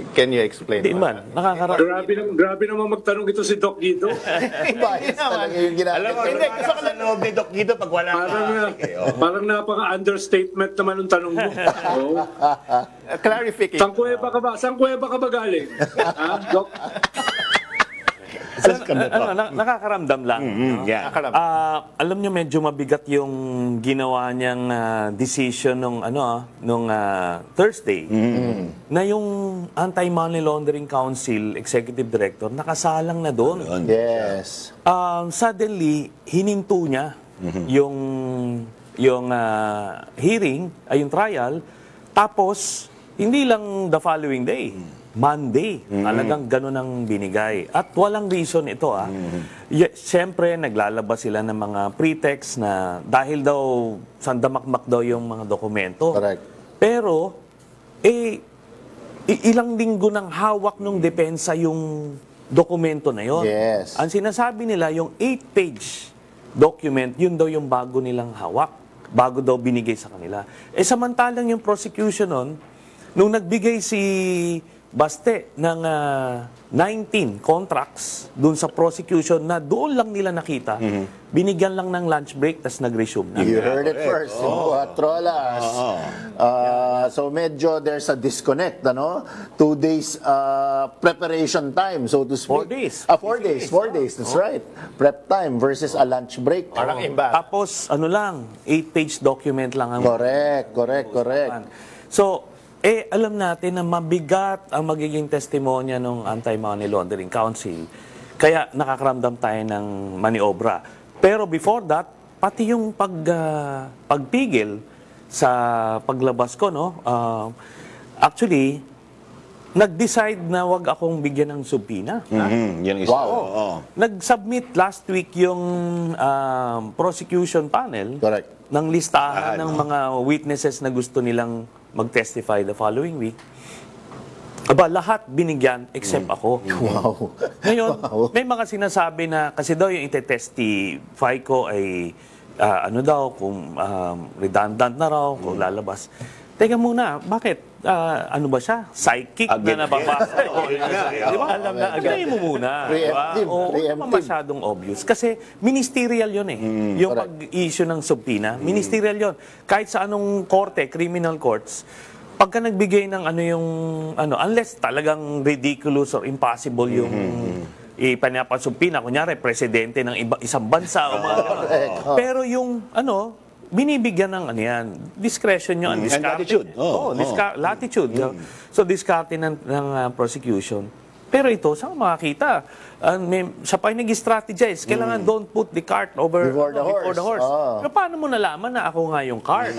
Can you explain? Hindi man, Grabe naman magtanong ito si Doc Guido. Bias talaga yung ginagawa. Alam mo, sa loob ni Doc Guido pag wala Parang napaka-understatement naman ng tanong mo. Oo. Clarification. Saan kuweba ka ba galing? Ha, Doc? Nakakaramdam lang. Yeah. Alam nyo, medyo mabigat yung ginawa niyang decision nung Thursday na yung Anti-Money Laundering Council Executive Director nakasalang na doon. Yes. Suddenly, hininto niya yung hearing, yung trial, tapos hindi lang the following day. Monday. Talagang ganun ang binigay. At walang reason ito. Siyempre, naglalabas sila ng mga pretext na dahil daw sandamakmak daw yung mga dokumento. Correct. Pero, ilang linggo ng hawak ng depensa yung dokumento na yon. Yes. Ang sinasabi nila, yung 8-page document, yun daw yung bago nilang hawak. Bago daw binigay sa kanila. Samantalang yung prosecution nun, nung nagbigay si Baste ng 19 contracts dun sa prosecution na doon lang nila nakita, binigyan lang ng lunch break, tas nag-resume na. You heard it first. Trolas. So medyo there's a disconnect, ano? 2 days preparation time, so to speak. 4 days. 4 days. 4 days, that's right. Prep time versus a lunch break. Parang iba. Tapos, 8-page document lang ang... Correct. So, alam natin na mabigat ang magiging testimonya ng Anti-Money Laundering Council. Kaya nakakaramdam tayo ng maniobra. Pero before that, pati yung pagpigil sa paglabas ko, actually, nag-decide na wag akong bigyan ng subpoena. Yan isa. Wow. Nag-submit last week yung prosecution panel Correct. ng listahan ng mga witnesses na gusto nilang mag-testify the following week. Lahat binigyan except ako. Wow. Ngayon, may mga sinasabi na kasi daw yung ite-testify ko ay kung redundant na raw, kung lalabas. Teka muna, bakit? Ano ba siya? Psychic na nababasa? Di ba? Alam na agad. Hintayin mo muna. Preemptive. Huwag masyadong obvious. Kasi ministerial yun yung pag-issue ng subpoena, ministerial yun. Kahit sa anong korte, criminal courts, pagka nagbigay ng unless talagang ridiculous or impossible yung ipanapasubpoena, kunyari, presidente ng isang bansa o mga gano'n. Pero yung binibigyan ng discretion nyo, latitude. Latitude. So, discarte ng prosecution. Pero ito, saan makakita? Siya pa yung nag-strategize. Kailangan don't put the cart Before the horse. Pero paano mo nalaman na ako nga yung cart?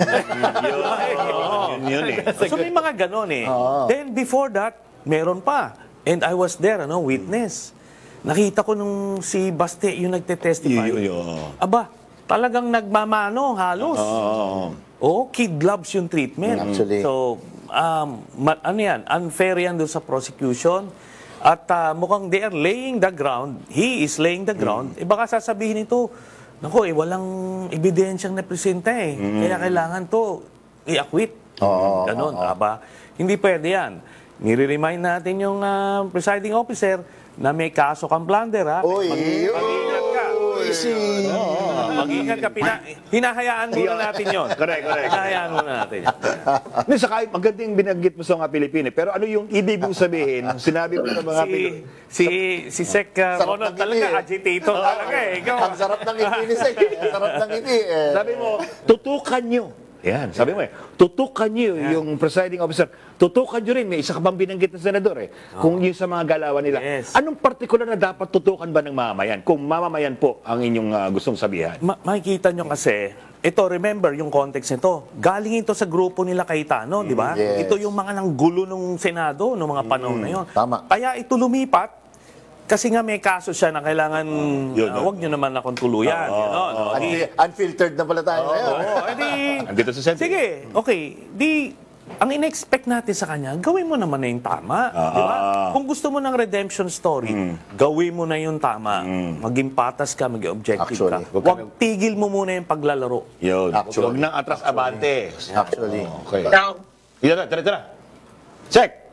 Yun So, may mga ganon Then, before that, meron pa. And I was there, witness. Nakita ko nung si Baste yung nagte-testify. Talagang nagmamano, halos. Kid gloves yung treatment. Actually. So, unfair yan doon sa prosecution. At mukhang they are laying the ground, he is laying the ground, baka sasabihin ito, walang ebidensyang napresenta kaya kailangan to i-acquit. Ganon, hindi pwede yan. Nire-remind natin yung presiding officer na may kaso kang plunder, mag-ingat ka. Mag-ingat ka. Hinahayaan muna natin yun. Correct. Hinahayaan muna natin yun. Saka magandang binanggit mo sa mga Pilipino. Pero ano yung ibig mong sabihin? Sinabi mo sa mga Pilipino. Si Sec Ronald talaga, agitator talaga Ikaw. Ang sarap ng ngiti ni Sek. Sarap ng ngiti Sabi mo, tutukan nyo. Yan, sabi mo tutukan nyo yung presiding officer. Tutukan nyo rin, may isa ka bang binanggit na senador kung yun sa mga galawan nila. Yes. Anong partikular na dapat tutukan ba ng mamamayan? Kung mamamayan po ang inyong gustong sabihan. Makikita nyo kasi, ito, remember yung context nito. Galing ito sa grupo nila Cayetano, di ba? Yes. Ito yung mga nanggulo ng Senado noong mga panahon na yun. Tama. Kaya ito lumipat, kasi nga may kaso siya na kailangan, huwag nyo naman akong tuluyan. Unfiltered na pala tayo ngayon. Andito sa Senate. Sige, okay. Ang in-expect natin sa kanya, gawin mo naman na yung tama. Di ba? Kung gusto mo ng redemption story, gawin mo na yung tama. Maging patas ka, maging objective ka. Actually, Huwag tigil mo muna yung paglalaro. Yun. Actually. Huwag nang atras abante. Actually. Okay. Tara. Check.